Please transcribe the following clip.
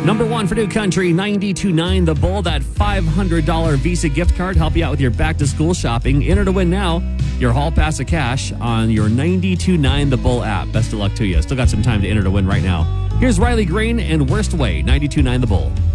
Number one for New Country, 92.9 The Bull. That $500 Visa gift card help you out with your back-to-school shopping. Enter to win now your hall pass of cash on your 92.9 The Bull app. Best of luck to you. Still got some time to enter to win right now. Here's Riley Green and Worst Way, 92.9 The Bull.